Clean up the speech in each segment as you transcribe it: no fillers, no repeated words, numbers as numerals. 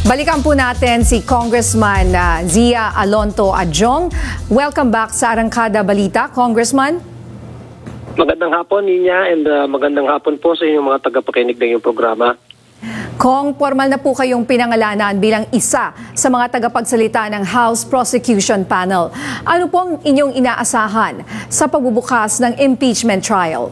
Balikan po natin si Congressman Zia Alonto Adjong. Welcome back sa Arangkada Balita, Congressman. Magandang hapon, Ninya, and magandang hapon po sa inyong mga tagapakinig ng iyong programa. Kong, formal na po kayong pinangalanan bilang isa sa mga tagapagsalita ng House Prosecution Panel. Ano po ang inyong inaasahan sa pagbubukas ng impeachment trial?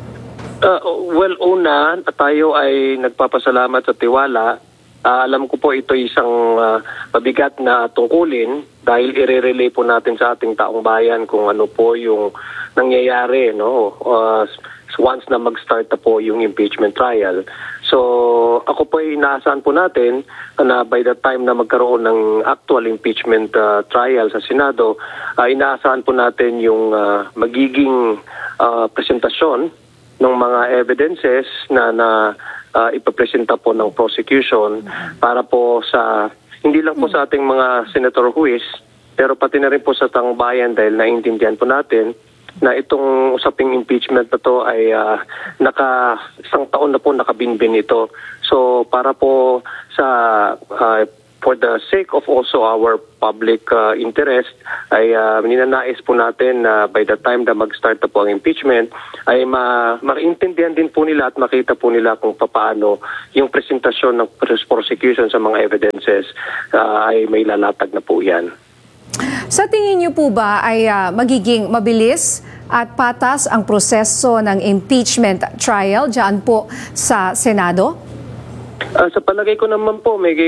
Una, tayo ay nagpapasalamat sa tiwala. Alam ko po ito isang mabigat na tungkulin dahil i-relay po natin sa ating taong bayan kung ano po yung nangyayari, no? Once na mag-start na po yung impeachment trial. So ako po ay inaasahan po natin na by the time na magkaroon ng actual impeachment trial sa Senado, inaasahan po natin yung magiging presentasyon ng mga evidences na ipapresenta po ng prosecution para po sa hindi lang po sa ating mga senator huwis, pero pati na rin po sa taong bayan dahil naiintindihan po natin na itong usaping impeachment na to ay isang taon na po nakabinbin ito. So para po sa for the sake of also our public interest ay ninanais po natin na by the time na mag-start na po ang impeachment ay maintindihan din po nila at makita po nila kung paano yung presentasyon ng prosecution sa mga evidences ay may lalatag na po yan. Sa tingin niyo po ba ay magiging mabilis at patas ang proseso ng impeachment trial dyan po sa Senado? Sa palagay ko naman po, may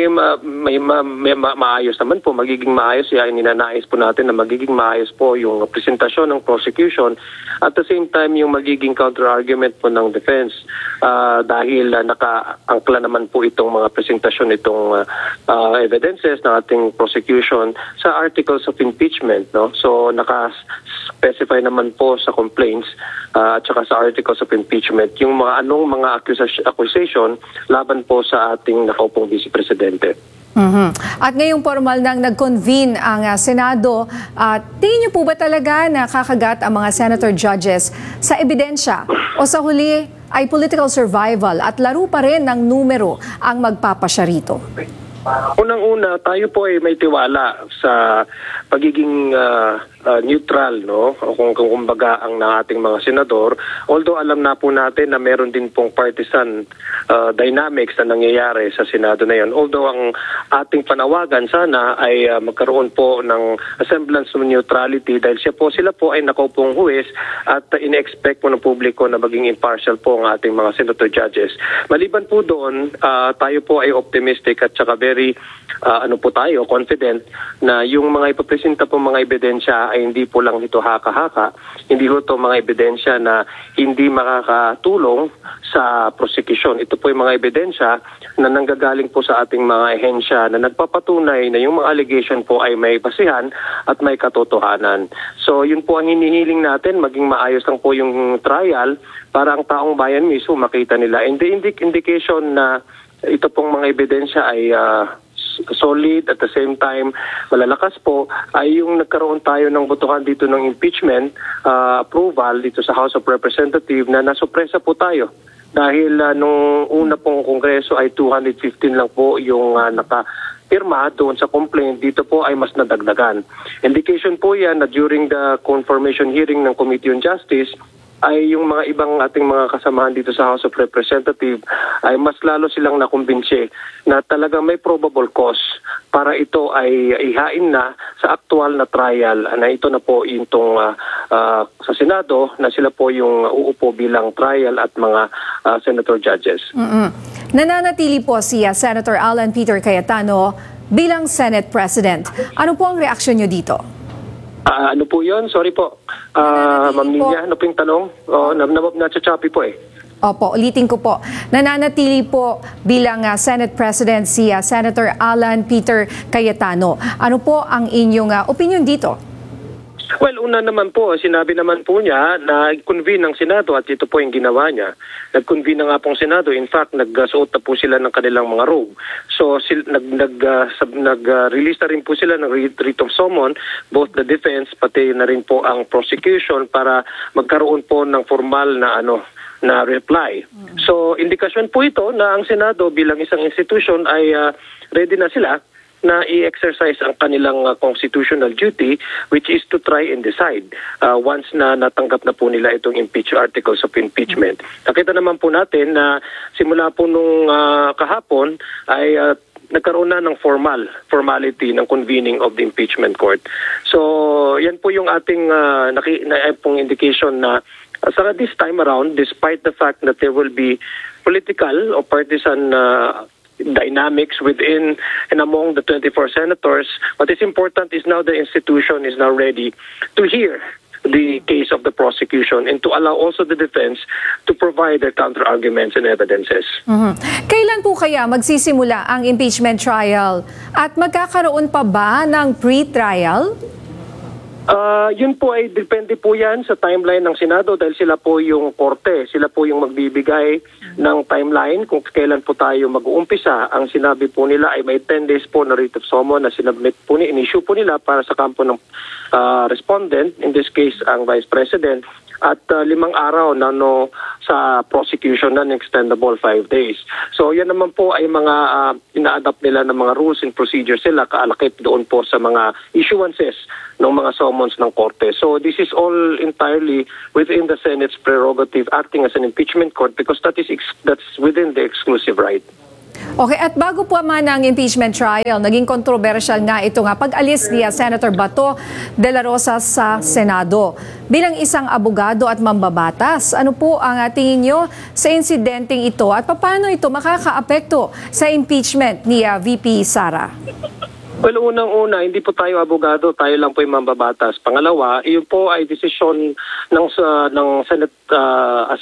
maayos naman po, magiging maayos. Ninanais po natin na magiging maayos po yung presentasyon ng prosecution at the same time yung magiging counter-argument po ng defense dahil nakaangkla naman po itong mga presentasyon itong evidences ng ating prosecution sa articles of impeachment. No? So naka-specify naman po sa complaints at saka sa articles of impeachment yung mga accusation laban po sa ating nakaupong Vice Presidente. At ngayong formal nang nag-convene ang Senado, tingin niyo po ba talaga nakakagat ang mga senator judges sa ebidensya o sa huli ay political survival at laro pa rin ng numero ang magpapasya rito? Unang-una, tayo po ay may tiwala sa pagiging neutral, no? O kung kumbaga ang ating mga senador. Although alam na po natin na meron din pong partisan dynamics na nangyayari sa Senado na yan. Although ang ating panawagan sana ay magkaroon po ng semblance of neutrality dahil sila po ay nakaupong huwes at in-expect po ng publiko na maging impartial po ang ating mga senator judges. Maliban po doon, tayo po ay optimistic at saka very confident na yung mga ipapresenta po mga ebidensya ay hindi po lang ito haka-haka, hindi po ito mga ebidensya na hindi makakatulong sa prosecution. Ito po yung mga ebidensya na nanggagaling po sa ating mga ehensya na nagpapatunay na yung mga allegation po ay may basihan at may katotohanan. So yun po ang hinihiling natin, maging maayos lang po yung trial para ang taong bayan mismo makita nila. And the indication na ito pong mga ebidensya ay solid at the same time malalakas po ay yung nagkaroon tayo ng botohan dito ng impeachment approval dito sa House of Representatives na nasupresa po tayo dahil nung una pong kongreso ay 215 lang po yung nakapirma doon sa complaint. Dito po ay mas nadagdagan. Indication po yan na during the confirmation hearing ng Committee on Justice ay yung mga ibang ating mga kasamahan dito sa House of Representatives ay mas lalo silang nakumbinsi na talagang may probable cause para ito ay ihain na sa aktual na trial na ito na po itong sa Senado na sila po yung uupo bilang trial at mga senator judges. Nananatili po si Senator Alan Peter Cayetano bilang Senate President. Ano po ang reaksyon niyo dito? Ano po yun? Sorry po. Ma'am Ninya, ano po yung tanong? Nasa-choppy po eh. Opo, ulitin ko po. Nananatili po bilang Senate President si Senator Alan Peter Cayetano. Ano po ang inyong opinion dito? Well, una naman po, sinabi naman po niya na nag-convene ng Senado at ito po yung ginawa niya. Nag-convene na nga pong Senado. In fact, nagsuot na po sila ng kanilang mga robe. So, nag-release na rin po sila ng writ of summon, both the defense, pati na rin po ang prosecution para magkaroon po ng formal na na reply. So indikasyon po ito na ang Senado bilang isang institution ay ready na sila na i-exercise ang kanilang constitutional duty, which is to try and decide once na natanggap na po nila itong articles of impeachment. Nakita naman po natin na simula po nung kahapon ay nagkaroon na ng formality ng convening of the impeachment court. So yan po yung ating pong indication na this time around, despite the fact that there will be political or partisan dynamics within and among the 24 senators, what is important is now the institution is now ready to hear the case of the prosecution and to allow also the defense to provide their counter-arguments and evidences. Kailan po kaya magsisimula ang impeachment trial? At magkakaroon pa ba ng pre-trial? Yun po ay depende po yan sa timeline ng Senado dahil sila po yung korte. Sila po yung magbibigay ng timeline kung kailan po tayo mag-uumpisa. Ang sinabi po nila ay may 10 days po na writ of summon na sinubmit po in-issue po nila para sa kampo ng respondent, in this case ang Vice President, at 5 araw na sa prosecution na extendable 5 days. So yan naman po ay mga ina-adapt nila ng mga rules and procedures sila kaalakip doon po sa mga issuances ng mga summons ng korte. So this is all entirely within the Senate's prerogative acting as an impeachment court because that's within the exclusive right. Okay, at bago po man ang impeachment trial, naging controversial nga ito nga pag-alis ni Senator Bato de la Rosa sa Senado. Bilang isang abogado at mambabatas, ano po ang tingin nyo sa insidenteng ito at paano ito makakaapekto sa impeachment ni VP Sara? Well, unang-una, hindi po tayo abogado, tayo lang po yung mambabatas. Pangalawa, iyon po ay desisyon ng Senate as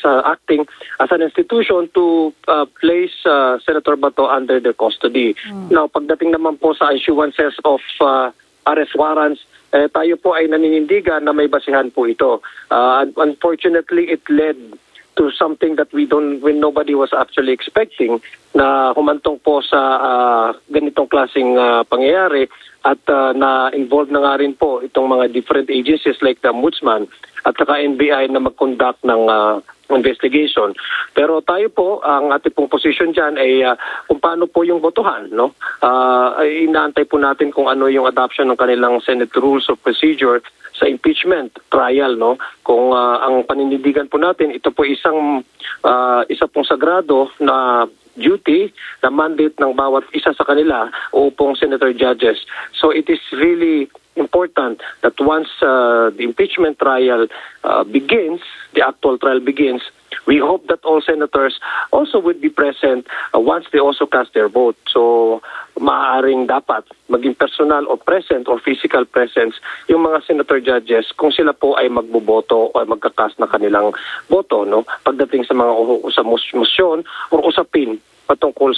an institution to place Senator Bato under their custody. Now, pagdating naman po sa issuances of arrest warrants, tayo po ay naninindigan na may basihan po ito. Unfortunately, it led to something that when nobody was actually expecting na humantong po sa ganitong klaseng pangyayari at na-involve na nga rin po itong mga different agencies like the Ombudsman at saka NBI na mag-conduct ng investigation. Pero tayo po, ang ating pong position dyan ay kung paano po yung botohan. No? Ay inaantay po natin kung ano yung adoption ng kanilang Senate Rules of Procedure sa impeachment trial, no? Kung ang paninindigan po natin, ito po isa pong sagrado na duty na mandate ng bawat isa sa kanila o pong senator judges. So it is really important that once the impeachment trial begins, the actual trial begins, we hope that all senators also would be present once they also cast their vote. So maaaring dapat maging personal o present or physical presence yung mga senator judges kung sila po ay magboboto o magkakast na kanilang boto, no? Pagdating sa mga motion o usapin patungkol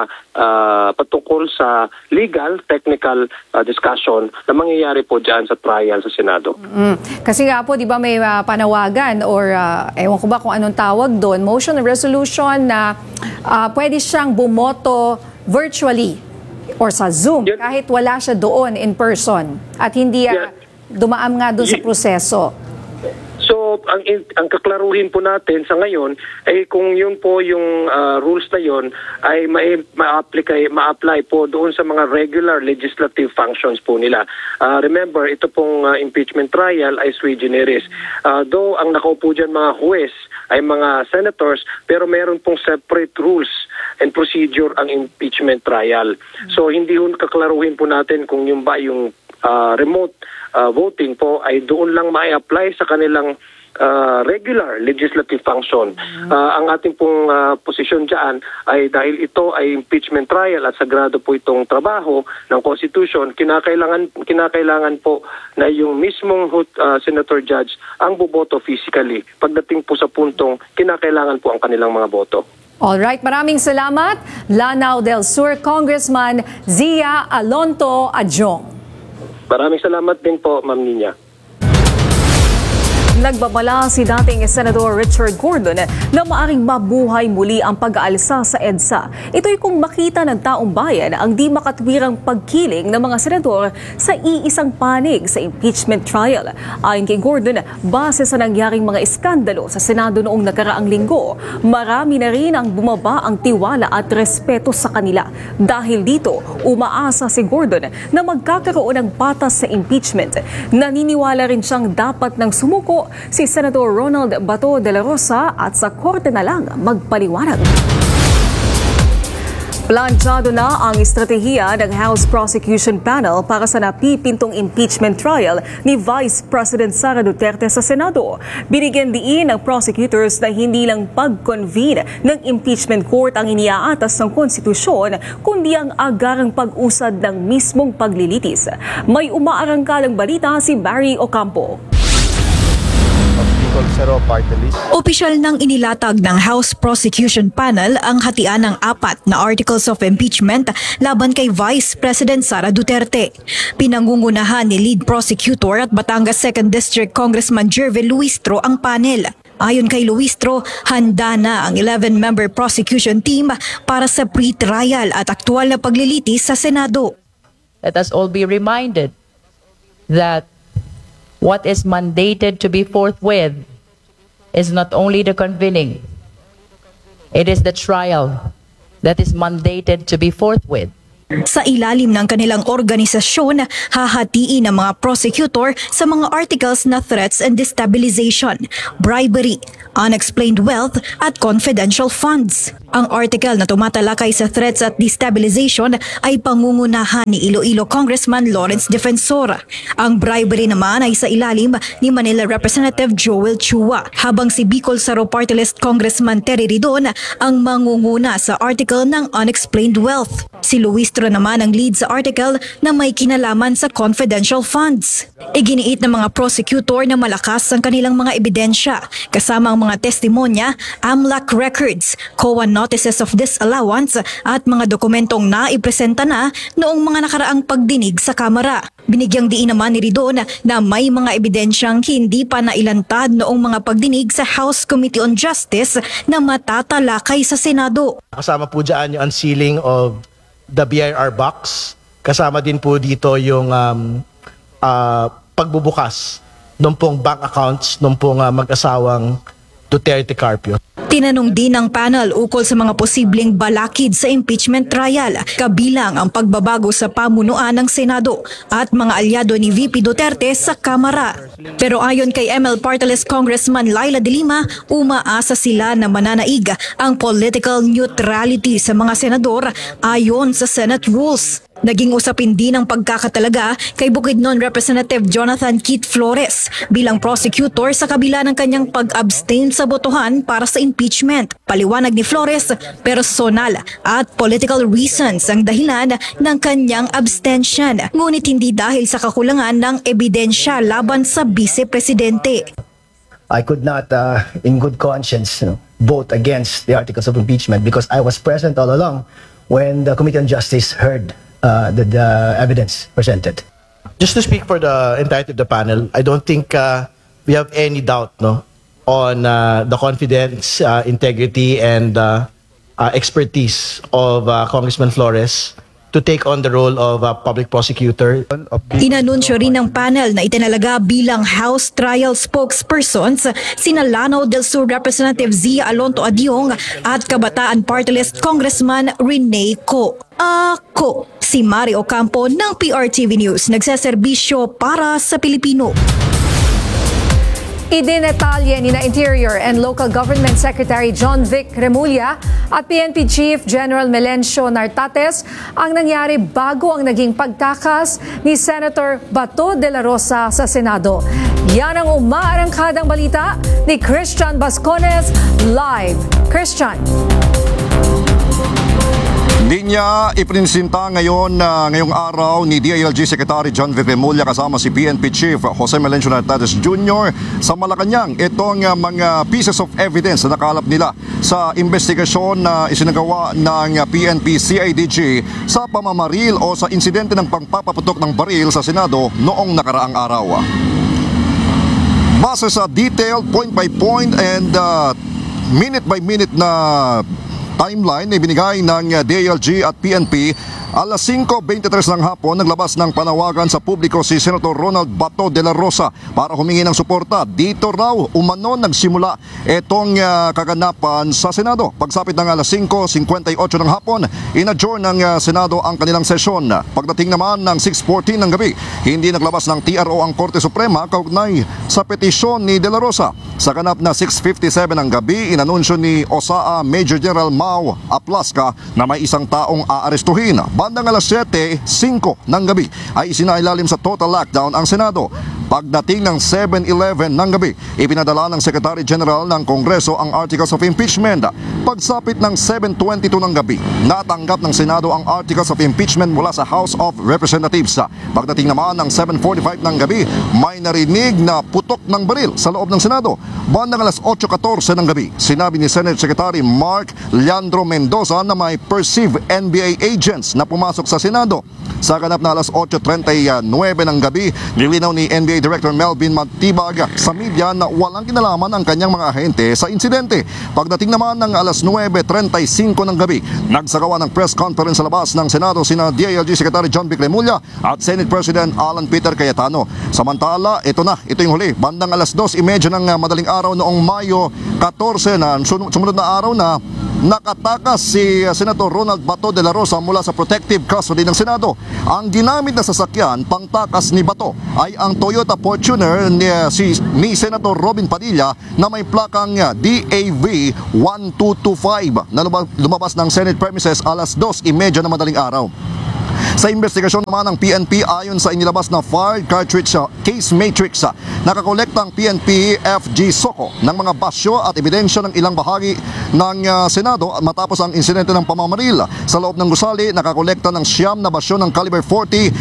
sa legal, technical discussion na mangyayari po dyan sa trial sa Senado. Kasi nga po, di ba may panawagan or ewan ko ba kung anong tawag doon, motion or resolution na pwede siyang bumoto virtually or sa Zoom kahit wala siya doon in person at hindi dumaan nga doon sa proseso. So, ang kaklaruhin po natin sa ngayon ay kung yun po yung rules na yun ay ma-apply po doon sa mga regular legislative functions po nila. Remember, ito pong impeachment trial ay sui generis. Though ang nakaupo dyan mga huwes ay mga senators, pero meron pong separate rules and procedure ang impeachment trial. So, hindi yun kaklaruhin po natin kung yung ba yung remote voting po ay doon lang ma-apply sa kanilang regular legislative function. Ang ating pong posisyon dyan ay dahil ito ay impeachment trial at sagrado po itong trabaho ng Constitution, kinakailangan po na yung mismong senator judge ang boboto physically. Pagdating po sa puntong kinakailangan po ang kanilang mga boto. Alright, maraming salamat. Lanao del Sur Congressman Zia Alonto Adjong. Maraming salamat din po, Ma'am Nina. Nagbabala si dating Senador Richard Gordon na maaring mabuhay muli ang pag-aalsa sa EDSA. Ito'y kung makita ng taong bayan ang di makatwirang pagkiling ng mga senador sa iisang panig sa impeachment trial. Ayon kay Gordon, base sa nangyaring mga iskandalo sa Senado noong nakaraang linggo, marami na rin ang bumaba ang tiwala at respeto sa kanila. Dahil dito, umaasa si Gordon na magkakaroon ng patas sa impeachment. Naniniwala rin siyang dapat nang sumuko si Senator Ronald Bato de la Rosa at sa korte na lang magpaliwanag. Planchado na ang estratehiya ng House Prosecution Panel para sa napipintong impeachment trial ni Vice President Sara Duterte sa Senado. Binigyan diin ng prosecutors na hindi lang pag-convene ng impeachment court ang iniaatas ng konstitusyon, kundi ang agarang pag-usad ng mismong paglilitis. May umaarangkalang balita si Barry Ocampo. Opisyal nang inilatag ng House Prosecution Panel ang hatian ng 4 na articles of impeachment laban kay Vice President Sara Duterte. Pinangungunahan ni Lead Prosecutor at Batangas 2nd District Congressman Jervin Luistro ang panel. Ayon kay Luistro, handa na ang 11-member prosecution team para sa pre-trial at aktual na paglilitis sa Senado. Let us all be reminded that what is mandated to be forthwith is not only the convening, it is the trial that is mandated to be forthwith. Sa ilalim ng kanilang organisasyon, hahatiin ang mga prosecutor sa mga articles na threats and destabilization, bribery, unexplained wealth at confidential funds. Ang article na tumatalakay sa threats at destabilization ay pangungunahan ni Iloilo Congressman Lawrence Defensor. Ang bribery naman ay sa ilalim ni Manila Representative Joel Chua, habang si Bicol Saro Party List Congressman Terry Ridon ang mangunguna sa article ng unexplained wealth. Si Luistro naman ang lead sa article na may kinalaman sa confidential funds. Iginiit ng mga prosecutor na malakas ang kanilang mga ebidensya, kasama ang mga testimonya, AMLAC records, COA notices of disallowance at mga dokumentong naipresenta na noong mga nakaraang pagdinig sa Kamara. Binigyang diin naman ni Ridon na may mga ebidensyang hindi pa nailantad noong mga pagdinig sa House Committee on Justice na matatalakay sa Senado. Kasama po dyan yung unsealing of the BIR box. Kasama din po dito yung pagbubukas ng pong bank accounts ng pong mag-asawang Duterte Carpio. Tinanong din ng panel ukol sa mga posibleng balakid sa impeachment trial, kabilang ang pagbabago sa pamunuan ng Senado at mga alyado ni VP Duterte sa Kamara. Pero ayon kay ML Party List Congressman Laila de Lima, umaasa sila na mananaig ang political neutrality sa mga senador ayon sa Senate rules. Naging usapin din ang pagkakatalaga kay Bukidnon Representative Jonathan Keith Flores bilang prosecutor sa kabila ng kanyang pag-abstain sa botohan para sa impeachment. Paliwanag ni Flores, personal at political reasons ang dahilan ng kanyang abstention, ngunit hindi dahil sa kakulangan ng ebidensya laban sa vice-presidente. I could not, in good conscience, vote against the articles of impeachment because I was present all along when the Committee on Justice heard the evidence presented. Just to speak for the entirety of the panel, I don't think we have any doubt on the confidence, integrity, and expertise of Congressman Flores to take on the role of a public prosecutor. Inanunsyo rin ng panel na itinalaga bilang House Trial Spokespersons sina Lanao del Sur Representative Zia Alonto Adiong at Kabataan Party List Congressman Rene Co. Ako, si Mari Ocampo ng PRTV News, nagseserbisyo para sa Pilipino. Idinetalye ni na Interior and Local Government Secretary John Vic Remulla at PNP Chief General Melencio Nartates ang nangyari bago ang naging pagtakas ni Senator Bato de la Rosa sa Senado. Yan ang umaarangkadang balita ni Christian Bascones live. Christian. Hindi niya iprinsinta ngayong araw ni DILG Secretary John Vic Remulla kasama si PNP Chief Jose Melencio Nartates Jr. sa Malacanang itong mga pieces of evidence na nakalap nila sa investigasyon na isinagawa ng PNP CIDG sa pamamaril o sa insidente ng pagpapaputok ng baril sa Senado noong nakaraang araw. Base sa detailed point by point and minute by minute na timeline na ibinigay ng DILG at PNP, alas 5:23 ng hapon, naglabas ng panawagan sa publiko si Senator Ronald Bato de la Rosa para humingi ng suporta. Dito raw umano nagsimula itong kaganapan sa Senado. Pagsapit ng alas 5:58 ng hapon, in-adjourn ng Senado ang kanilang sesyon. Pagdating naman ng 6:14 ng gabi, hindi naglabas ng TRO ang Korte Suprema kaugnay sa petisyon ni de la Rosa. Sa ganap na 6:57 ng gabi, inanunsyo ni OSAA Major General Mau Aplasca na may isang taong aarestuhin. Bandang alas 7:05 ng gabi ay isinailalim sa total lockdown ang Senado. Pagdating ng 7:11 ng gabi, ipinadala ng Secretary General ng Kongreso ang Articles of Impeachment. Pagsapit ng 7:22 ng gabi, natanggap ng Senado ang Articles of Impeachment mula sa House of Representatives. Pagdating naman ng 7:45 ng gabi, may narinig na putok ng baril sa loob ng Senado. Bandang alas 8:14 ng gabi, sinabi ni Senate Secretary Mark Leandro Mendoza na may perceived NBA agents na pumasok sa Senado. Sa ganap na alas 8:39 ng gabi, nilinaw ni NBA Director Melvin Matibag sa media na walang kinalaman ang kanyang mga ahente sa insidente. Pagdating naman ng alas 9:35 ng gabi, nagsagawa ng press conference sa labas ng Senado sina DILG Secretary John Vic Remulla at Senate President Alan Peter Cayetano. Samantala, ito yung huli. Bandang alas 2:30 ng madaling araw noong Mayo 14 na sumunod na araw na nakatakas si Senator Ronald Bato de la Rosa mula sa protective custody ng Senado. Ang ginamit na sasakyan pangtakas ni Bato ay ang Toyota Fortuner ni Senator Robin Padilla na may plakang DAV 1225 na lumabas ng Senate premises alas 2:30 na madaling araw. Sa investigasyon naman ng PNP, ayon sa inilabas na fired cartridge case matrix, nakakolekta ang PNP FG Soco ng mga basyo at ebidensya ng ilang bahagi ng Senado matapos ang insidente ng pamamaril. Sa loob ng gusali, nakakolekta ng 9 na basyo ng caliber 40,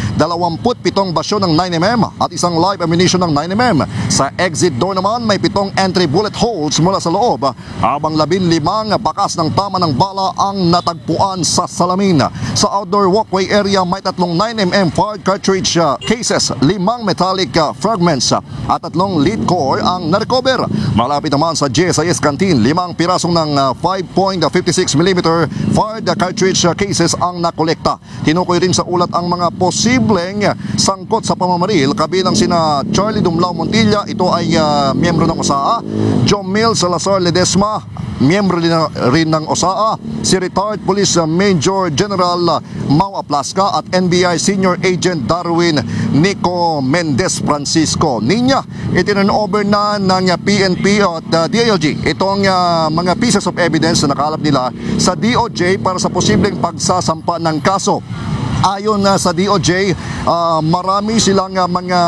27 basyo ng 9mm at isang live ammunition ng 9mm. Sa exit door naman, may 7 entry bullet holes mula sa loob, habang 15 bakas ng tama ng bala ang natagpuan sa salamin. Sa outdoor walkway area, may 3 9mm fired cartridge cases, 5 metallic fragments at 3 lead core ang narecover. Malapit naman sa GSIS canteen, 5 pirasong ng 5.56mm fired cartridge cases ang nakolekta. Tinukoy rin sa ulat ang mga posibleng sangkot sa pamamaril, kabilang sina Charlie Dumlao Montilla, ito ay miyembro ng OSAA, Jomil Salazar Ledesma, miyembro rin ng OSAA, si retired Police Major General Mau Aplasca at NBI Senior Agent Darwin Nico Mendez Francisco. Ninya, itinurn over na ng PNP at DILG itong mga pieces of evidence na nakalap nila sa DOJ para sa posibleng pagsasampa ng kaso. Ayon sa DOJ, marami silang mga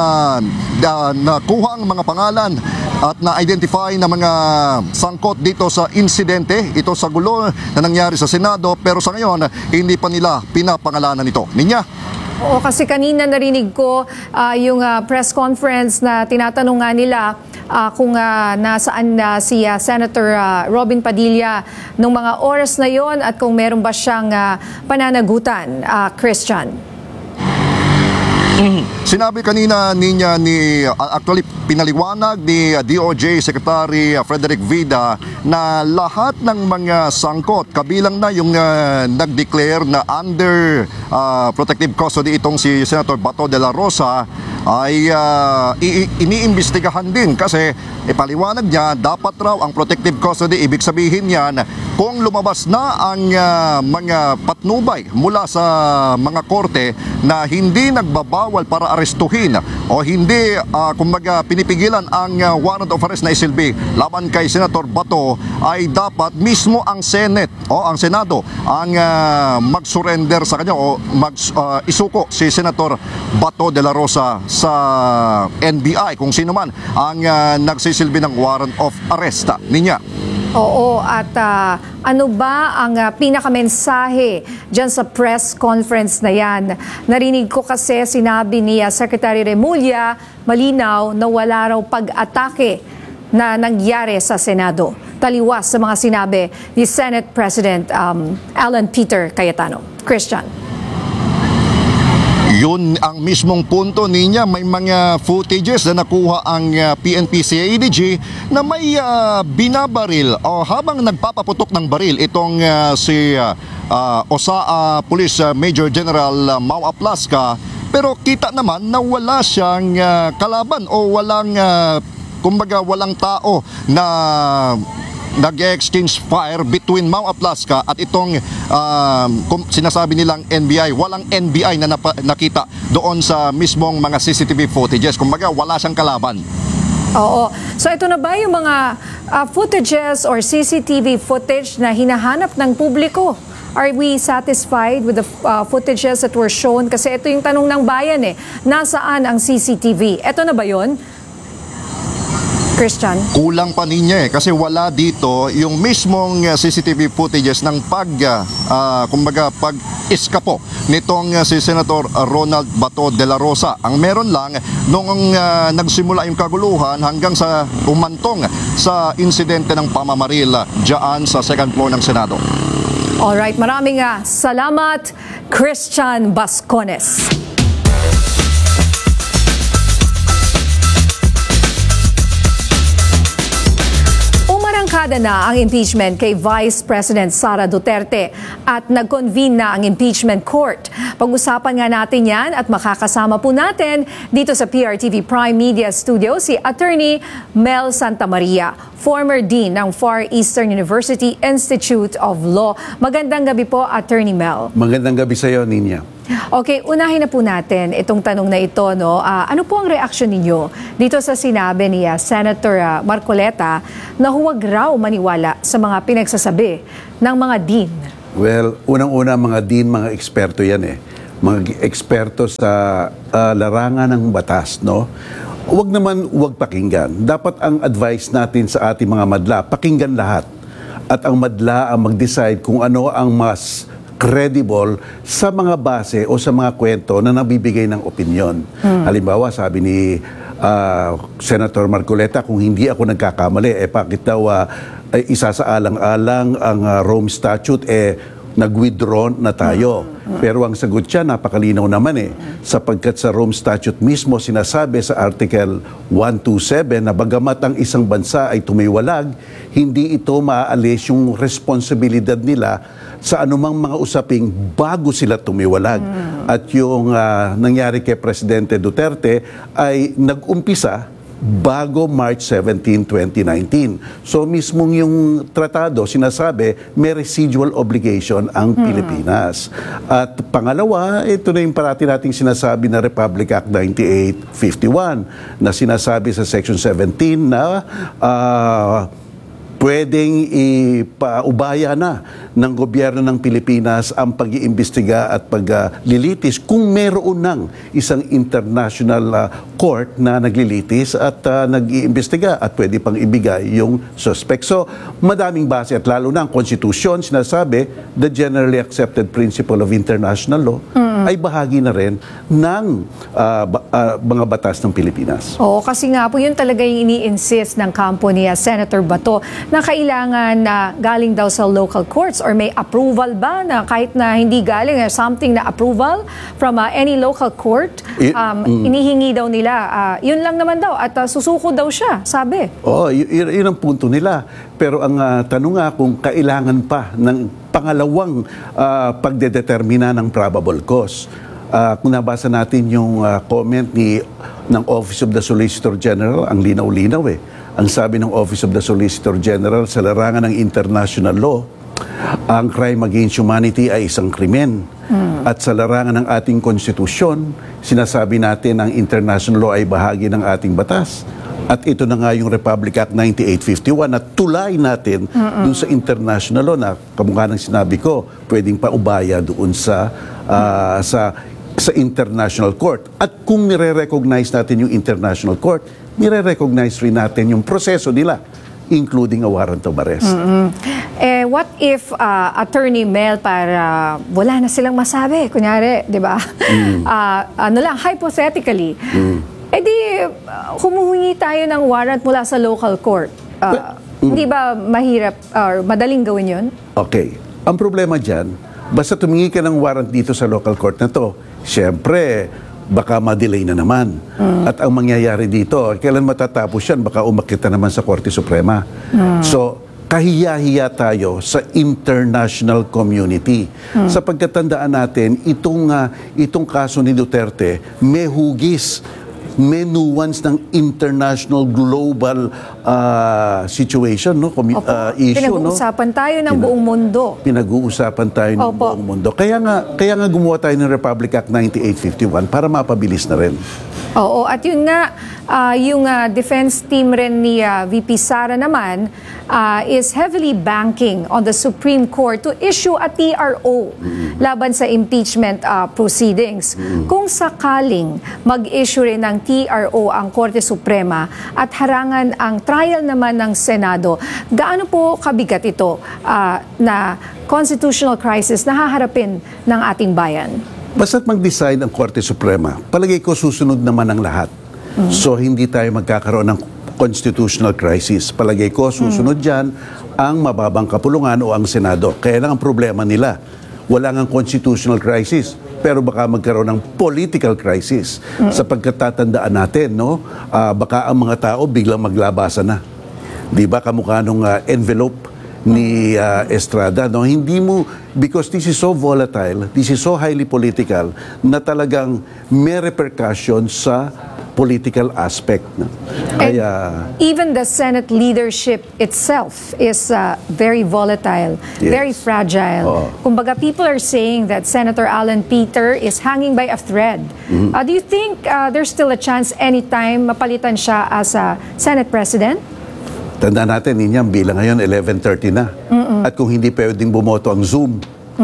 nakuhang mga pangalan at na-identify na mga sangkot dito sa insidente, ito sa gulo na nangyari sa Senado, pero sa ngayon, hindi pa nila pinapangalanan ito. Ninya? Oo, kasi kanina narinig ko yung press conference na tinatanong nga nila kung nasaan si Senator Robin Padilla nung mga oras na yon at kung meron ba siyang pananagutan, Christian. Sinabi kanina actually pinaliwanag ni DOJ Secretary Frederick Vida na lahat ng mga sangkot, kabilang na yung nag-declare na under protective custody itong si Senator Bato de la Rosa, ay iniimbestigahan din kasi ipaliwanag niya dapat raw ang protective custody, ibig sabihin yan kung lumabas na ang mga patnubay mula sa mga korte na hindi nagbabawal para arestuhin o hindi kumbaga pinipigilan ang warrant of arrest na isilbi laban kay Senator Bato, ay dapat mismo ang Senate o ang Senado ang mag-surrender sa kanya o isuko si Senator Bato de la Rosa sa NBI kung sino man ang nagsisilbi ng warrant of arrest niya. Oo, at ano ba ang pinakamensahe dyan sa press conference na yan? Narinig ko kasi sinabi ni Secretary Remulla malinaw na wala raw pag-atake na nangyari sa Senado. Taliwas sa mga sinabi ni Senate President Alan Peter Cayetano. Christian. Yun ang mismong punto niya. May mga footages na nakuha ang PNP-CIDG na may binabaril o habang nagpapaputok ng baril itong si OSA Police Major General Mau Aplasca, pero kita naman na wala siyang kalaban o walang walang tao na nag-exchange fire between Mau Aplasca at itong sinasabi nilang NBI. Walang NBI na nakita doon sa mismong mga CCTV footages. Kumbaga wala siyang kalaban. Oo. So ito na ba yung mga footages or CCTV footage na hinahanap ng publiko? Are we satisfied with the footages that were shown? Kasi ito yung tanong ng bayan nasaan ang CCTV? Ito na ba yun? Christian? Kulang pa niya kasi wala dito yung mismong CCTV footages ng pag-iskapo nitong si Senator Ronald Bato de la Rosa. Ang meron lang noong nagsimula yung kaguluhan hanggang sa umantong sa insidente ng pamamaril dyan sa second floor ng Senado. Alright, maraming salamat, Christian Bascones. Umarangkada na ang impeachment kay Vice President Sara Duterte at nag-convene na ang impeachment court. Pag-usapan nga natin yan at makakasama po natin dito sa PRTV Prime Media Studio si Attorney Mel Santamaria, former Dean ng Far Eastern University Institute of Law. Magandang gabi po, Attorney Mel. Magandang gabi sa iyo, Ninya. Okay, unahin na po natin itong tanong na ito. Ano po ang reaksyon ninyo dito sa sinabi ni Senator Marcoleta na huwag raw maniwala sa mga pinagsasabi ng mga dean? Well, unang-una mga dean, mga eksperto yan Mga eksperto sa larangan ng batas, no? Huwag pakinggan. Dapat ang advice natin sa ating mga madla, pakinggan lahat. At ang madla ang mag-decide kung ano ang mas credible sa mga base o sa mga kwento na nabibigay ng opinyon. Halimbawa, sabi ni Senator Marcoleta, kung hindi ako nagkakamali, bakit daw isasaalang-alang ang Rome Statute, nag-withdraw na tayo. Pero ang sagot siya, napakalinaw naman sapagkat sa Rome Statute mismo sinasabi sa Article 127 na bagamat ang isang bansa ay tumiwalag, hindi ito maaalis yung responsibilidad nila sa anumang mga usaping bago sila tumiwalag. At yung nangyari kay Presidente Duterte ay nag-umpisa bago March 17, 2019. So mismong yung tratado, sinasabi, may residual obligation ang Pilipinas. At pangalawa, ito na yung parati nating sinasabi na Republic Act 9851 na sinasabi sa Section 17 na pwedeng ipaubaya na ng gobyerno ng Pilipinas ang pag-iimbestiga at paglilitis kung meron ng isang international court na naglilitis at nag-iimbestiga at pwede pang ibigay yung suspect. So, madaming base at lalo na ang konstitusyon sinasabi the generally accepted principle of international law ay bahagi na rin ng mga batas ng Pilipinas. Oo, kasi nga po yun talaga yung ini-insist ng kampo ni Senator Bato na kailangan na galing daw sa local courts or may approval ba na kahit na hindi galing something na approval from any local court, inihingi daw nila. Yun lang naman daw at susuko daw siya, sabi. Oo, yun ang punto nila. Pero ang tanong nga kung kailangan pa ng pangalawang pagdedetermina ng probable cause. Kung nabasa natin yung comment ng Office of the Solicitor General, ang linaw-linaw Ang sabi ng Office of the Solicitor General, sa larangan ng international law, ang crime against humanity ay isang krimen. At sa larangan ng ating konstitusyon, sinasabi natin ang international law ay bahagi ng ating batas. At ito na nga yung Republic Act 9851 na tulay natin dun sa international law na kamukha ng sinabi ko, pwedeng paubaya doon sa international court. At kung nire-recognize natin yung international court, nire-recognize rin natin yung proseso nila, including a warrant of arrest. What if Attorney Mel, para wala na silang masabi, kunyari, di ba? Hypothetically, humuhingi tayo ng warrant mula sa local court. Hindi ba mahirap or madaling gawin yun? Okay. Ang problema dyan, Basta tumingi ka ng warrant dito sa local court na to, syempre, baka ma-delay na naman. At ang mangyayari dito, kailan matatapos yan, baka umakyat na naman sa Korte Suprema. So, kahiya-hiya tayo sa international community. Sa pagkatandaan natin, itong kaso ni Duterte, may hugis, may nuance ng international global situation, no? Issue, pinag-uusapan tayo ng buong mundo. Pinag-uusapan tayo ng Opo. buong mundo. Kaya nga gumawa tayo ng Republic Act 9851 para mapabilis na rin. Oo, at yun nga, yung defense team rin ni VP Sara naman is heavily banking on the Supreme Court to issue a TRO laban sa impeachment proceedings. Kung sakaling mag-issue rin ng TRO ang Korte Suprema at harangan ang trial naman ng Senado, gaano po kabigat ito na constitutional crisis na haharapin ng ating bayan? Basta't mag-decide ang Korte Suprema, palagay ko susunod naman ang lahat. So hindi tayo magkakaroon ng constitutional crisis. Palagay ko susunod dyan ang mababang kapulungan o ang Senado. Kaya lang ang problema nila, wala ngang constitutional crisis, pero baka magkaroon ng political crisis. Sapagkat tatandaan natin, no? Baka ang mga tao biglang maglabasan na. Di ba kamukha nung envelope ni Estrada, no? Hindi mo, because this is so volatile, this is so highly political, na talagang may repercussion sa political aspect. No? Kaya, even the Senate leadership itself is very volatile, Yes. very fragile. Kumbaga, people are saying that Senator Alan Peter is hanging by a thread. Do you think there's still a chance anytime mapalitan siya as a Senate President? tandaan natin, Ninyang, bilang ngayon 11:30 na. At kung hindi pwedeng bumoto ang Zoom,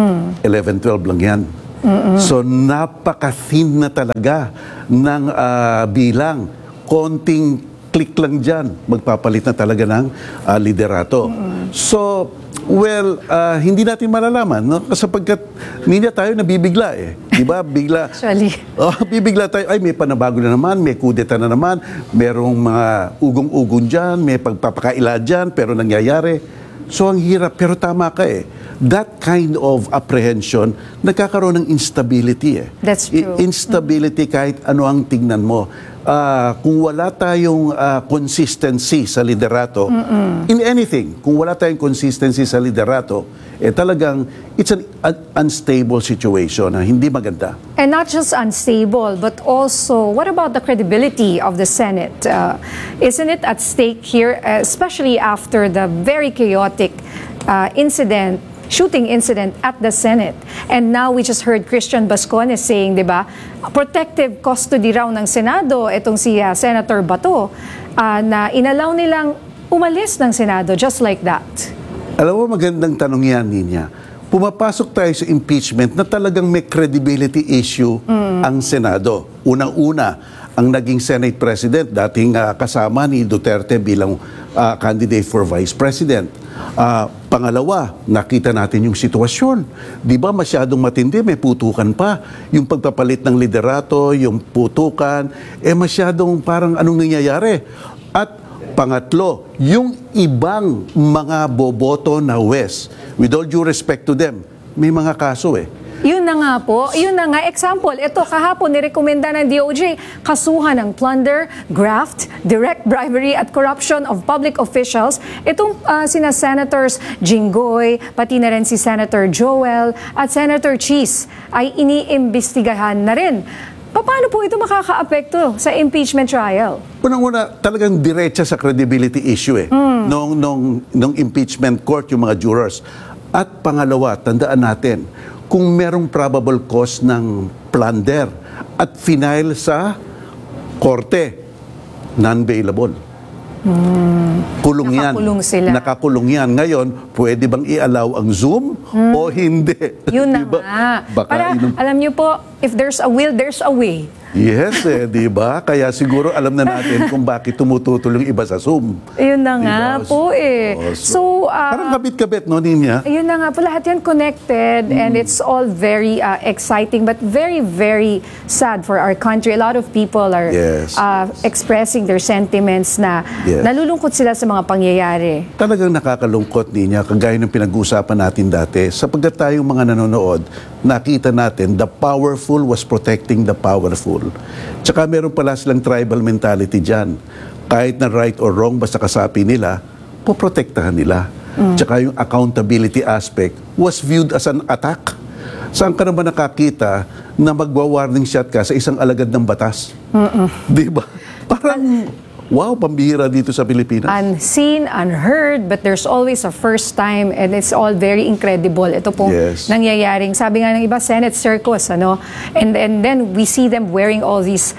11:12 lang yan. So napaka-thin na talaga ng bilang. Konting click lang dyan, magpapalit na talaga ng liderato. So, well, hindi natin malalaman, no? Sapagkat hindi tayo nabibigla eh. Di ba? Bigla. Actually. Bibigla tayo, ay may panabago na naman, may kudeta na naman, merong mga ugong-ugong dyan, may pagpapakaila dyan, pero nangyayari. So, ang hirap, pero tama ka eh. That kind of apprehension, nagkakaroon ng instability eh. That's true. Instability kahit ano ang tignan mo. Kung wala tayong consistency sa liderato, in anything, kung wala tayong consistency sa liderato, talagang it's an unstable situation, hindi maganda. And not just unstable, but also, what about the credibility of the Senate? Isn't it at stake here, especially after the very chaotic shooting incident at the Senate? And now we just heard Christian Bascones saying, di ba, protective custody raw ng Senado, itong si Senator Bato, na inalaw nilang umalis ng Senado just like that. Alam mo, magandang tanong yan, Ninya. Pumapasok tayo sa impeachment na talagang may credibility issue ang Senado. Unang-una, ang naging Senate President, dating kasama ni Duterte bilang candidate for Vice President. Pangalawa, nakita natin yung sitwasyon. Di ba masyadong matindi, may putukan pa. Yung pagpapalit ng liderato, yung putukan, masyadong parang anong nangyayari. At pangatlo, yung ibang mga boboto na West, with all due respect to them, may mga kaso Yun na nga po. Yun na nga. Example, ito kahapon nirekomenda ng DOJ kasuhan ng plunder, graft, direct bribery at corruption of public officials. Itong sina Senators Jinggoy, pati na rin si Senator Joel at Senator Cheese ay iniimbestigahan na rin. Paano po ito makakaapekto sa impeachment trial? Unang-una, talagang diretsa sa credibility issue nung impeachment court yung mga jurors. At pangalawa, tandaan natin, kung merong probable cause ng plunder at final sa korte, non-bailable. Kulong yan. Nakakulong sila. Nakakulong yan. Ngayon, pwede bang i-allow ang Zoom o hindi? Yun na Diba? nga. Baka Para, alam niyo po, if there's a will, there's a way. Yes, di ba? Kaya siguro alam na natin kung bakit tumututol yung iba sa Zoom. Ayun na nga Diba? po eh. So, Parang kabit-kabit, no, Ninya? ayun na nga po, lahat yan connected and it's all very exciting but very, very sad for our country. A lot of people are Yes. expressing their sentiments na Yes. nalulungkot sila sa mga pangyayari. Talagang nakakalungkot, Ninya, kagaya ng pinag-uusapan natin dati. Sapagkat tayong mga nanonood, nakita natin the powerful was protecting the powerful. Tsaka meron pala silang tribal mentality dyan. Kahit na right or wrong, basta kasapi nila, poprotektahan nila. Tsaka yung accountability aspect was viewed as an attack. Saan ka naman nakakita na magwa-warning shot ka sa isang alagad ng batas? Di ba? Parang, wow, pambihira dito sa Pilipinas. Unseen, unheard, but there's always a first time and it's all very incredible. Ito pong Yes. nangyayaring, sabi nga ng iba, Senate circus, ano? And then we see them wearing all these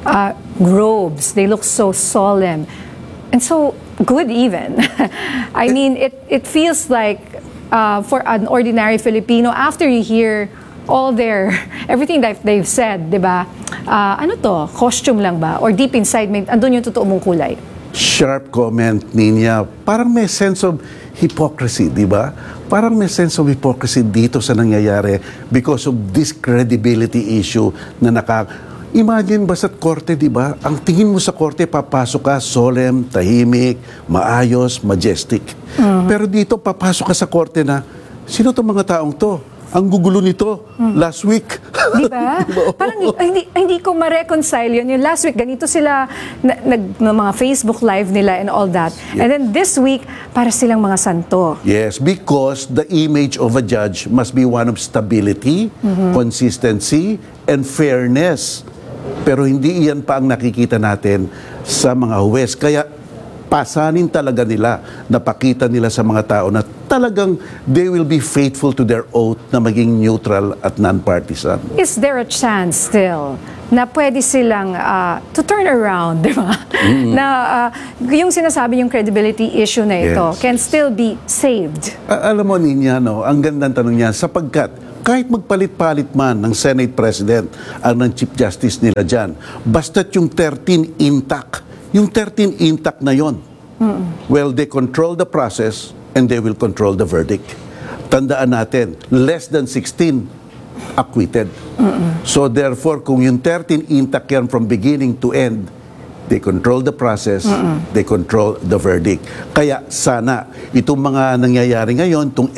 robes. They look so solemn and so good even. I mean, it feels like for an ordinary Filipino, after you hear all everything that they've said, di ba? Ano to? Costume lang ba? Or deep inside, andun yung totoo mong kulay? Sharp comment, Ninya. Parang may sense of hypocrisy, di ba? Parang may sense of hypocrisy dito sa nangyayari because of this credibility issue na Imagine ba sa korte, di ba? Ang tingin mo sa korte, papasok ka, solemn, tahimik, maayos, majestic. Pero dito, papasok ka sa korte na, sino itong mga taong to? Ang gugulo nito, last week. Di ba? Parang hindi ko ma-reconcile yun. Yung last week, ganito sila, mga Facebook live nila and all that. And then this week, para silang mga santo. Yes, because the image of a judge must be one of stability, consistency, and fairness. Pero hindi iyan pa ang nakikita natin sa mga huwes. Kaya pasanin talaga nila, napakita nila sa mga tao na talagang they will be faithful to their oath na maging neutral at non-partisan. Is there a chance still na pwede silang to turn around, di ba? Na yung sinasabi yung credibility issue na ito Yes. can still be saved. Alam mo, Ninya, no, ang gandang tanong niya, sapagkat kahit magpalit-palit man ng Senate President ang ng Chief Justice nila dyan, basta't yung 13 intact, yung 13 intact na yon, well, they control the process and they will control the verdict. Tandaan natin, less than 16 acquitted. So therefore, kung yung 13 intact yan from beginning to end, they control the process, they control the verdict. Kaya sana, itong mga nangyayari ngayon, itong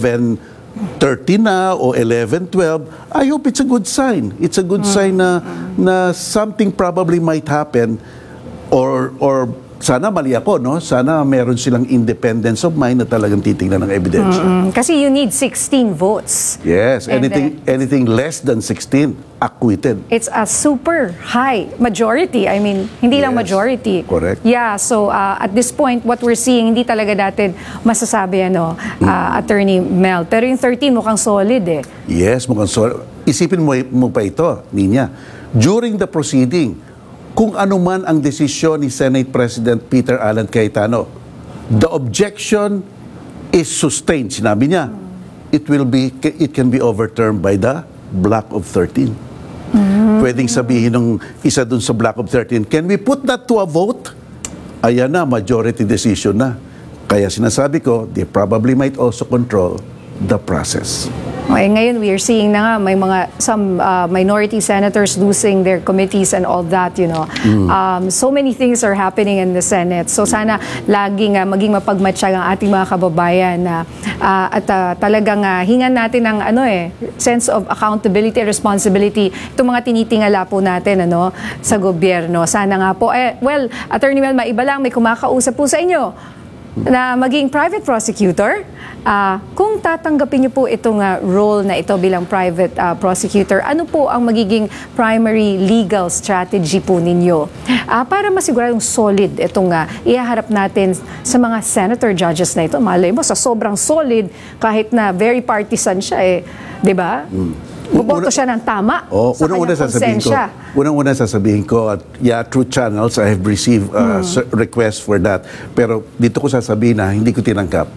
11:30 na o 11:12, I hope it's a good sign. It's a good sign na something probably might happen or sana mali ako, no? Sana meron silang independence of mind na talagang titingnan ng ebidensya. Kasi you need 16 votes. Yes, And anything less than 16, acquitted. It's a super high majority. I mean, hindi lang Yes, majority. correct. Yeah, so at this point, what we're seeing, hindi talaga natin masasabi, Attorney Mel. Pero yung 13 mukhang solid eh. Yes, mukhang solid. Isipin mo pa ito, Ninya. During the proceeding, kung ano man ang desisyon ni Senate President Peter Allen Cayetano, the objection is sustained. Sinabi niya, it can be overturned by the block of 13. Pwedeng sabihin ng isa dun sa block of 13, can we put that to a vote? Ayan na, majority decision na. Kaya sinasabi ko, they probably might also control the process. Okay, ngayon we are seeing na nga may some minority senators losing their committees and all that, So many things are happening in the Senate. So sana laging maging mapagmatsyag ang ating mga kababayan na at talagang hingan natin ng sense of accountability and responsibility itong mga tinitingala po natin sa gobyerno. Sana nga po Attorney Mel, maiba lang, may kumakausap po sa inyo na maging private prosecutor. Kung tatanggapin niyo po itong role na ito bilang private prosecutor, ano po ang magiging primary legal strategy po ninyo para masiguradong solid itong ihaharap natin sa mga senator judges na ito? Malay mo, sa sobrang solid, kahit na very partisan siya di ba? Buboto siya ng tama sa kanyang konsensya. Unang-una sasabihin ko, at through channels, I have received requests for that. Pero dito ko sasabihin na hindi ko tinanggap.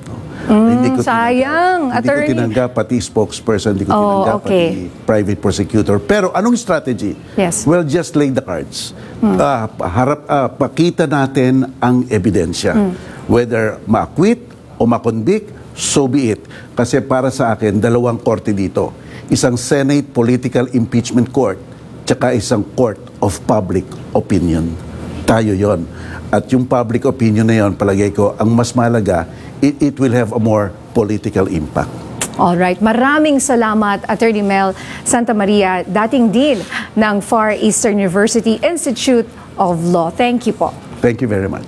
sayang, Hindi attorney. ko tinanggap, pati spokesperson, hindi ko Oh, tinanggap, okay. pati private prosecutor. Pero anong strategy? Yes. Well, just lay the cards. Pakita natin ang ebidensya. Whether ma-acquit o ma-convict, so be it. Kasi para sa akin, dalawang korte dito. Isang Senate Political Impeachment Court, tsaka isang Court of Public Opinion. Tayo yon. At yung public opinion na yon, palagay ko, ang mas mahalaga, it will have a more political impact. Alright, maraming salamat Attorney Mel Santa Maria, dating Dean ng Far Eastern University Institute of Law. Thank you po. Thank you very much.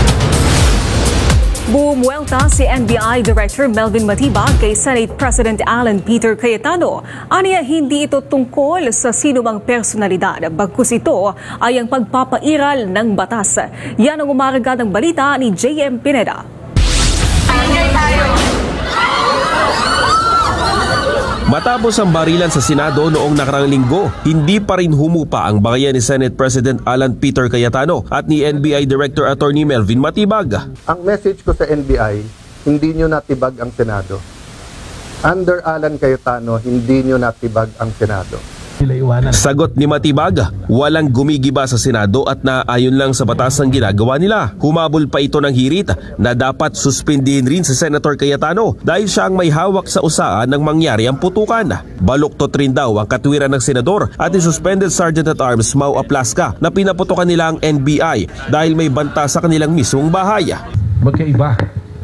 Bumuelta si NBI Director Melvin Matibag kay Senate President Alan Peter Cayetano. Aniya hindi ito tungkol sa sinumang personalidad, bagkus ito ay ang pagpapairal ng batas. Yan ang umaragad ng balita ni JM Pineda. Matapos ang barilan sa Senado noong nakarang linggo, hindi pa rin humupa ang bagayan ni Senate President Alan Peter Cayetano at ni NBI Director Attorney Melvin Matibag. Ang message ko sa NBI, hindi nyo natibag ang Senado. Under Alan Cayetano, hindi nyo natibag ang Senado. Sagot ni Matibag, walang gumigiba sa Senado at naayon lang sa batas ang ginagawa nila. Humabol pa ito ng hirit na dapat suspindihin rin si Senator Cayetano dahil siya ang may hawak sa usaan ng mangyari ang putukan. Baluktot rin daw ang katwiran ng senador at ni Suspended Sergeant at Arms Mau Aplasca na pinaputukan nila ang NBI dahil may banta sa kanilang mismong bahay. Magkaiba.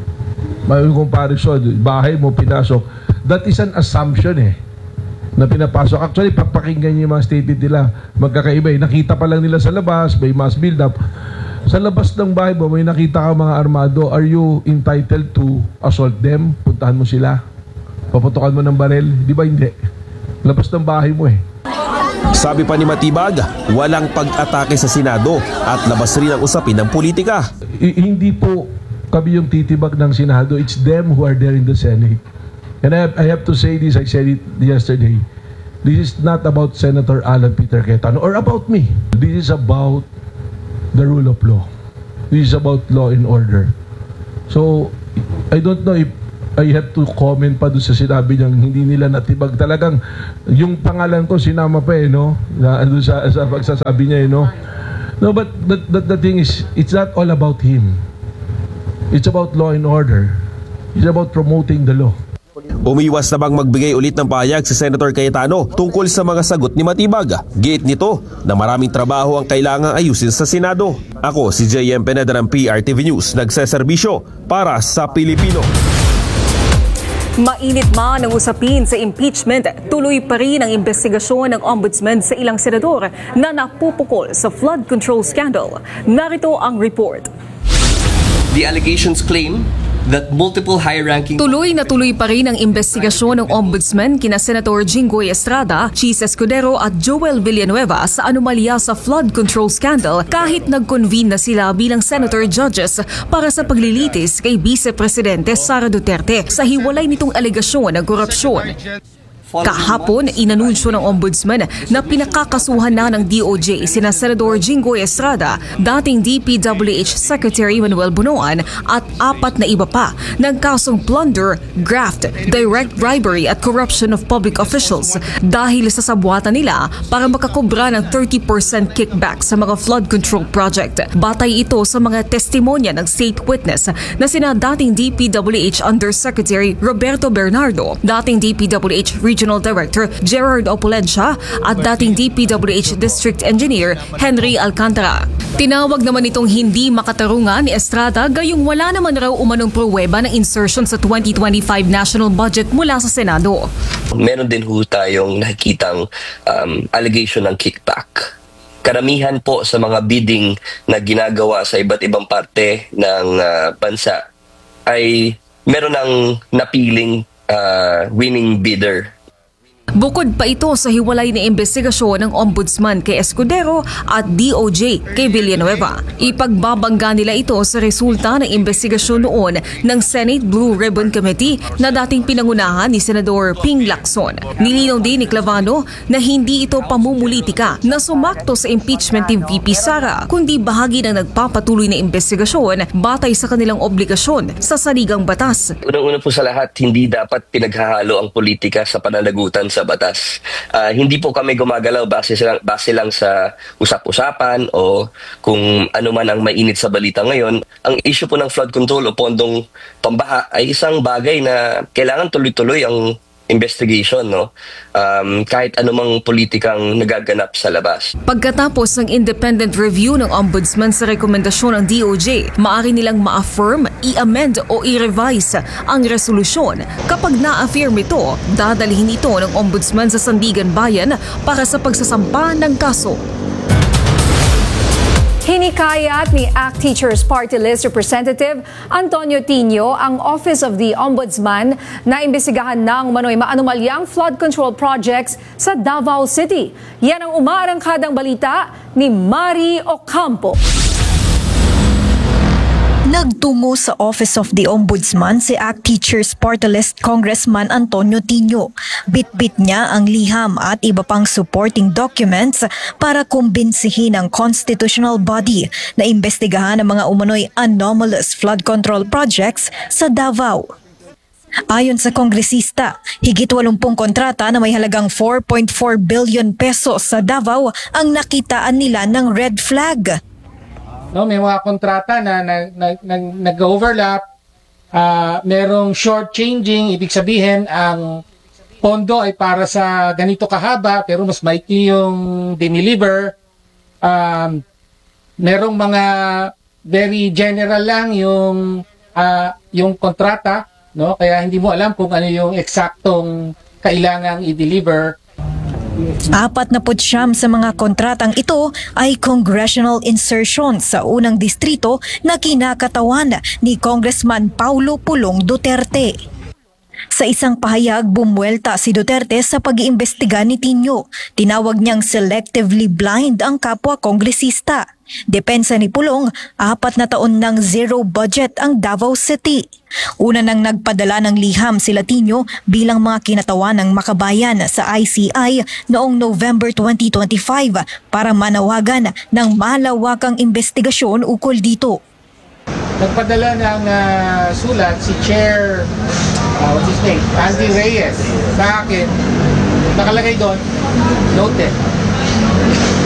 May comparison, bahay mo pinasok. That is an assumption na pinapasok. Actually, papakinggan niyo yung mga statement nila. Magkakaiba. Nakita pa lang nila sa labas, may mass build-up. Sa labas ng bahay mo, may nakita ka mga armado. Are you entitled to assault them? Puntahan mo sila. Paputukan mo ng barel. Di ba hindi? Labas ng bahay mo Sabi pa ni Matibag, walang pag-atake sa Senado at labas rin ang usapin ng politika. Hindi po kami yung titibag ng Senado. It's them who are there in the Senate. And I have to say this, I said it yesterday. This is not about Senator Alan Peter Cayetano or about me. This is about the rule of law. This is about law and order. So, I don't know if I have to comment pa doon sa sinabi niyang hindi nila natibag. Talagang yung pangalan ko sinama pa no? Na, doon sa pagsasabi niya no? No, but the thing is, it's not all about him. It's about law and order. It's about promoting the law. Umiwas na bang magbigay ulit ng pahayag si Senator Cayetano tungkol sa mga sagot ni Matibag? Giit nito na maraming trabaho ang kailangang ayusin sa Senado. Ako si JM Pineda ng PRTV News, nagseserbisyo para sa Pilipino. Mainit man ang usapin sa impeachment, tuloy pa rin ang investigasyon ng ombudsman sa ilang senador na napupukol sa flood control scandal. Narito ang report. The allegations claim that multiple high-ranking... Tuloy na tuloy pa rin ang investigasyon ng ombudsman kina Senator Jinggoy Estrada, Chis Escudero at Joel Villanueva sa anomalya sa flood control scandal kahit nag-convene na sila bilang senator judges para sa paglilitis kay Vice Presidente Sara Duterte sa hiwalay nitong alegasyon ng korupsyon. Kahapon, inanunsyo ng ombudsman na pinakakasuhan na ng DOJ sina Senador Jinggoy Estrada, dating DPWH Secretary Manuel Bunoan at 4 na iba pa ng kasong plunder, graft, direct bribery at corruption of public officials dahil sa sabwatan nila para makakobra ng 30% kickback sa mga flood control project. Batay ito sa mga testimonya ng state witness na sina dating DPWH Undersecretary Roberto Bernardo, dating DPWH Regional Director Gerard Opulencia at dating DPWH District Engineer Henry Alcantara. Tinawag naman itong hindi makatarungan ni Estrada gayong wala naman raw umanong pruweba ng insertion sa 2025 national budget mula sa Senado. Meron din ho tayong nakikitang allegation ng kickback. Karamihan po sa mga bidding na ginagawa sa iba't ibang parte ng bansa ay meron ng napiling winning bidder. Bukod pa ito sa hiwalay na investigasyon ng Ombudsman kay Escudero at DOJ kay Villanueva. Ipagbabangga nila ito sa resulta ng investigasyon noon ng Senate Blue Ribbon Committee na dating pinangunahan ni Senador Ping Lacson. Nilinaw din ni Clavano na hindi ito pamumulitika na sumakto sa impeachment ni VP Sara, kundi bahagi ng nagpapatuloy na investigasyon batay sa kanilang obligasyon sa saligang batas. Unang-una po sa lahat, hindi dapat pinaghahalo ang politika sa pananagutan sa batas. Hindi po kami gumagalaw base lang sa usap-usapan o kung ano man ang mainit sa balita ngayon. Ang issue po ng flood control o pondong pambaha ay isang bagay na kailangan tuloy-tuloy ang investigation, no? Kahit anumang politikang nagaganap sa labas. Pagkatapos ng independent review ng Ombudsman sa rekomendasyon ng DOJ, maaari nilang ma-affirm, i-amend o i-revise ang resolusyon. Kapag na-affirm ito, dadalhin ito ng Ombudsman sa Sandigan Bayan para sa pagsasampa ng kaso. Hinikayat ni ACT Teachers Party List Representative Antonio Tino ang Office of the Ombudsman na imbestigahan ng manoy maanumalyang flood control projects sa Davao City. Yan ang umaarangkadang balita ni Mari Ocampo. Nagtungo sa Office of the Ombudsman si ACT Teachers Party List Congressman Antonio Tino. Bitbit niya ang liham at iba pang supporting documents para kumbinsihin ang constitutional body na imbestigahan ang mga umano'y anomalous flood control projects sa Davao. Ayon sa kongresista, higit 80 kontrata na may halagang 4.4 billion pesos sa Davao ang nakitaan nila ng red flag. No, may mga kontrata na nag-overlap, merong short-changing, ibig sabihin ang pondo ay para sa ganito kahaba pero mas maikli yung dineliver. Merong mga very general lang yung kontrata, no? Kaya hindi mo alam kung ano yung eksaktong kailangang i-deliver. 49 sa mga kontratang ito ay congressional insertion sa unang distrito na kinakatawan ni Congressman Paulo Pulong Duterte. Sa isang pahayag, bumuelta si Duterte sa pag-iimbestiga ni Tino. Tinawag niyang selectively blind ang kapwa kongresista. Depensa ni Pulong, 4 na taon ng zero budget ang Davao City. Una nang nagpadala ng liham si Tino bilang mga kinatawan ng makabayan sa ICI noong November 2025 para manawagan ng malawakang investigasyon ukol dito. Nagpadala ng sulat si Chair what's his name? Andy Reyes sa akin. Nakalagay doon, noted.